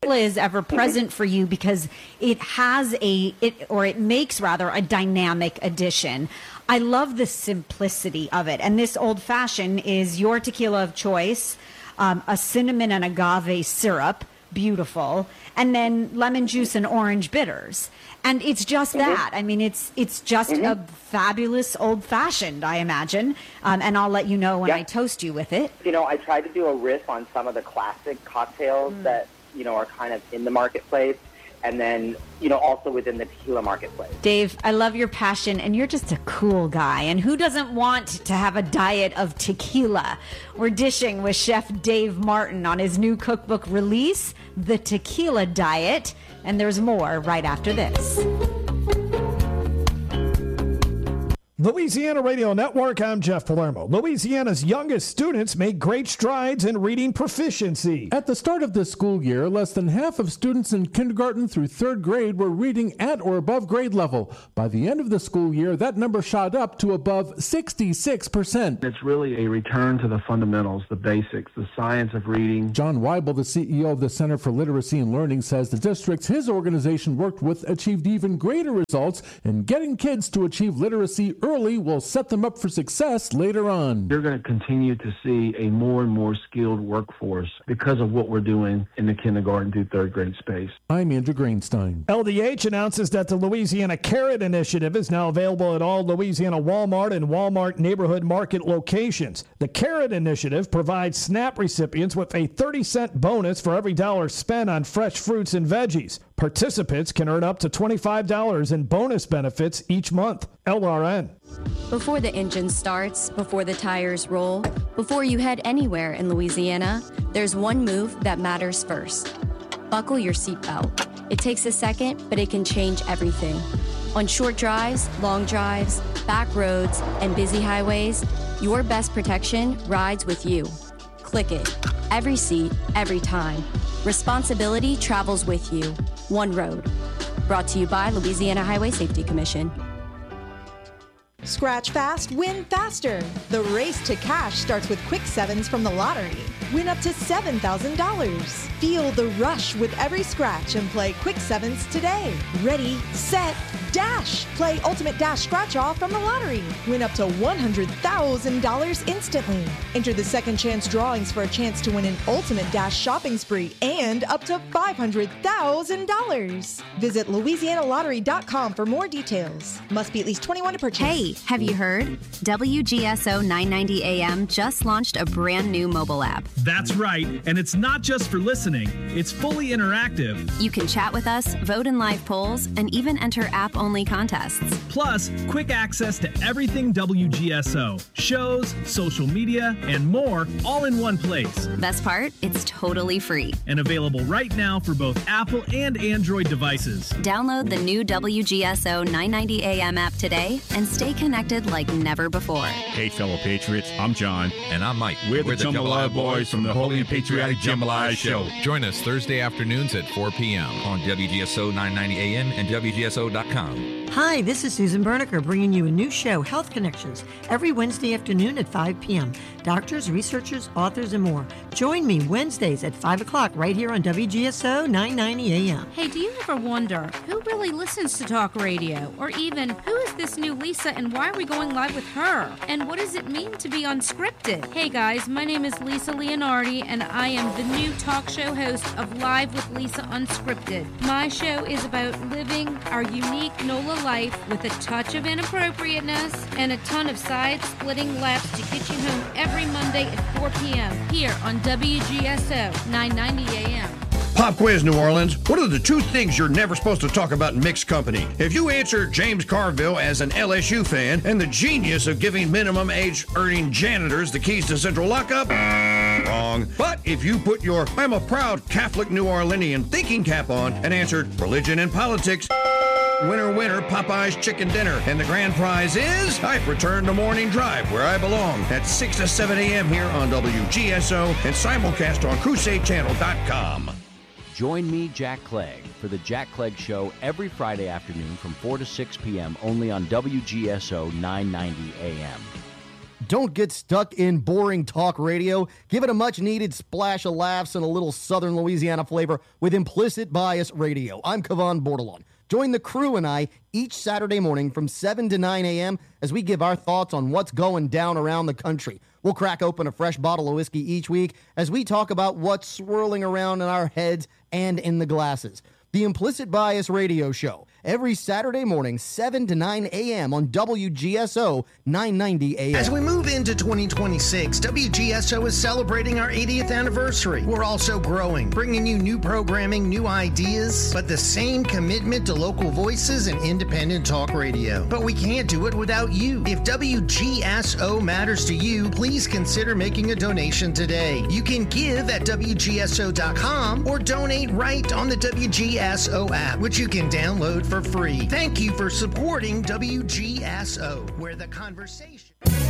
tequila is ever present for you because it has it makes a dynamic addition. I love the simplicity of it. And this old fashioned is your tequila of choice, a cinnamon and agave syrup, beautiful, and then lemon juice and orange bitters. And it's just that. I mean, it's just a fabulous old fashioned, I imagine. And I'll let you know when I toast you with it. You know, I tried to do a riff on some of the classic cocktails that, you know, are kind of in the marketplace. And then, you know, also within the tequila marketplace. Dave, I love your passion, and you're just a cool guy. And who doesn't want to have a diet of tequila? We're dishing with Chef Dave Martin on his new cookbook release, The Tequila Diet. And there's more right after this. Louisiana Radio Network, I'm Jeff Palermo. Louisiana's youngest students make great strides in reading proficiency. At the start of this school year, less than half of students in kindergarten through third grade were reading at or above grade level. By the end of the school year, that number shot up to above 66%. It's really a return to the fundamentals, the basics, the science of reading. John Weibel, the CEO of the Center for Literacy and Learning, says the districts his organization worked with achieved even greater results, and getting kids to achieve literacy early will set them up for success later on. You're going to continue to see a more and more skilled workforce because of what we're doing in the kindergarten through third grade space. I'm Andrew Greenstein. LDH announces that the Louisiana Carrot Initiative is now available at all Louisiana Walmart and Walmart Neighborhood Market locations. The Carrot Initiative provides SNAP recipients with a 30-cent bonus for every dollar spent on fresh fruits and veggies. Participants can earn up to $25 in bonus benefits each month. LRN. Before the engine starts, before the tires roll, before you head anywhere in Louisiana, there's one move that matters first. Buckle your seatbelt. It takes a second, but it can change everything. On short drives, long drives, back roads, and busy highways, your best protection rides with you. Click it. Every seat, every time. Responsibility travels with you. One road. Brought to you by Louisiana Highway Safety Commission. Scratch fast, win faster. The race to cash starts with Quick Sevens from the lottery. Win up to $7,000. Feel the rush with every scratch and play Quick Sevens today. Ready, set, dash. Play Ultimate Dash Scratch Off from the lottery. Win up to $100,000 instantly. Enter the second chance drawings for a chance to win an Ultimate Dash shopping spree and up to $500,000. Visit LouisianaLottery.com for more details. Must be at least 21 to purchase. Hey, have you heard? WGSO 990 AM just launched a brand new mobile app. That's right, and it's not just for listening. It's fully interactive. You can chat with us, vote in live polls, and even enter app-only contests. Plus, quick access to everything WGSO, shows, social media, and more, all in one place. Best part? It's totally free. And available right now for both Apple and Android devices. Download the new WGSO 990 AM app today and stay connected like never before. Hey, fellow patriots, I'm John. And I'm Mike. We're the Jambalaya Boys from the Holy and Patriotic Jambalaya Show. Join us Thursday afternoons at 4 p.m. on WGSO 990 AM and WGSO.com. Hi, this is Susan Berniker bringing you a new show, Health Connections, every Wednesday afternoon at 5 p.m. Doctors, researchers, authors, and more. Join me Wednesdays at 5 o'clock right here on WGSO 990 AM. Hey, do you ever wonder who really listens to talk radio? Or even, who is this new Lisa and why are we going live with her? And what does it mean to be unscripted? Hey guys, my name is Lisa Leonardi and I am the new talk show host of Live with Lisa Unscripted. My show is about living our unique NOLA life with a touch of inappropriateness and a ton of side-splitting laughs to get you home every Monday at 4 p.m. here on WGSO 990 AM. Pop quiz, New Orleans. What are the two things you're never supposed to talk about in mixed company? If you answer James Carville as an LSU fan and the genius of giving minimum age earning janitors the keys to central lockup, wrong. But if you put your I'm a proud Catholic New Orleanian thinking cap on and answered religion and politics, winner, winner, Popeye's chicken dinner. And the grand prize is I've returned to Morning Drive, where I belong, at 6 to 7 a.m. here on WGSO and simulcast on CrusadeChannel.com. Join me, Jack Clegg, for the Jack Clegg Show every Friday afternoon from 4 to 6 p.m. only on WGSO 990 AM. Don't get stuck in boring talk radio. Give it a much-needed splash of laughs and a little Southern Louisiana flavor with Implicit Bias Radio. I'm Kevon Bordelon. Join the crew and I each Saturday morning from 7 to 9 a.m. as we give our thoughts on what's going down around the country. We'll crack open a fresh bottle of whiskey each week as we talk about what's swirling around in our heads and in the glasses. The Implicit Bias Radio Show, every Saturday morning, 7 to 9 a.m. on WGSO 990 AM. As we move into 2026, WGSO is celebrating our 80th anniversary. We're also growing, bringing you new programming, new ideas, but the same commitment to local voices and independent talk radio. But we can't do it without you. If WGSO matters to you, please consider making a donation today. You can give at WGSO.com or donate right on the WGSO app, which you can download for free. Thank you for supporting WGSO, where the conversation...